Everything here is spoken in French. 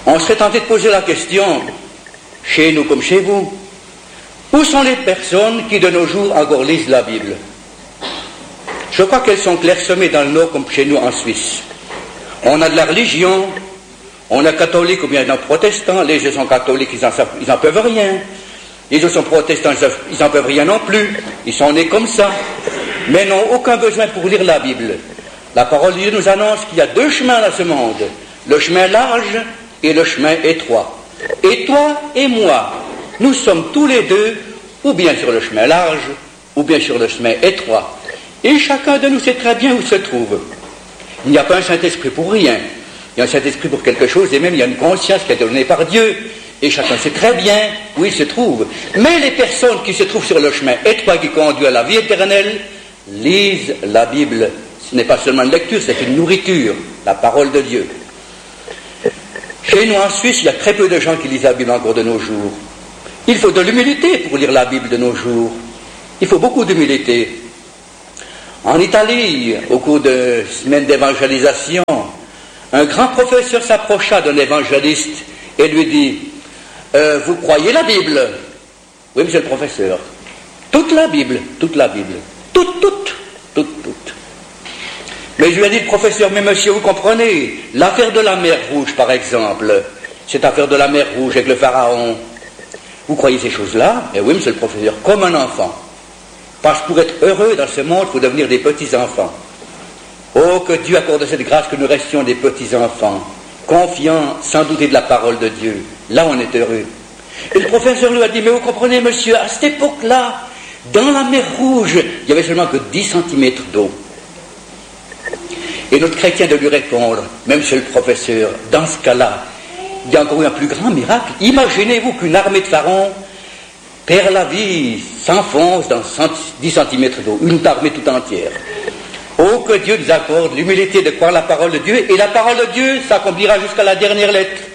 On serait tenté de poser la question, chez nous comme chez vous, où sont les personnes qui de nos jours encore lisent la Bible? Je crois qu'elles sont clairsemées dans le Nord comme chez nous en Suisse. On a de la religion, on a catholique ou bien non protestants, les gens sont catholiques, ils n'en peuvent rien. Les autres sont protestants, ils n'en peuvent rien non plus. Ils sont nés comme ça, mais n'ont aucun besoin pour lire la Bible. La parole de Dieu nous annonce qu'il y a deux chemins dans ce monde, le chemin large et le chemin étroit. Et toi et moi, nous sommes tous les deux ou bien sur le chemin large ou bien sur le chemin étroit. Et chacun de nous sait très bien où se trouve. Il n'y a pas un Saint-Esprit pour rien. Il y a un Saint-Esprit pour quelque chose, et même il y a une conscience qui a été donnée par Dieu. Et chacun sait très bien où il se trouve. Mais les personnes qui se trouvent sur le chemin étroit qui conduit à la vie éternelle lisent la Bible. Ce n'est pas seulement une lecture, c'est une nourriture, la parole de Dieu. Chez nous en Suisse, il y a très peu de gens qui lisent la Bible encore de nos jours. Il faut de l'humilité pour lire la Bible de nos jours. Il faut beaucoup d'humilité. En Italie, au cours de semaines d'évangélisation, un grand professeur s'approcha d'un évangéliste et lui dit « Vous croyez la Bible ?» ?»« Oui, monsieur le professeur. »« Toute la Bible, toute la Bible. Toute. » Mais je lui ai dit « Professeur, mais monsieur, vous comprenez, l'affaire de la mer Rouge, par exemple, cette affaire de la mer Rouge avec le Pharaon, vous croyez ces choses-là ?»« Eh oui, monsieur le professeur, comme un enfant. Parce que pour être heureux dans ce monde, il faut devenir des petits-enfants. Oh, que Dieu accorde cette grâce que nous restions des petits-enfants, confiants, sans douter de la parole de Dieu. Là, on est heureux. » Et le professeur lui a dit « Mais vous comprenez, monsieur, à cette époque-là, dans la mer Rouge, il n'y avait seulement que 10 cm d'eau. » Et notre chrétien de lui répondre « Mais monsieur le professeur, dans ce cas-là, il y a encore eu un plus grand miracle. Imaginez-vous qu'une armée de pharaons perd la vie, s'enfonce dans 10 cm d'eau, une armée tout entière. Oh, que Dieu nous accorde l'humilité de croire la parole de Dieu, et la parole de Dieu s'accomplira jusqu'à la dernière lettre.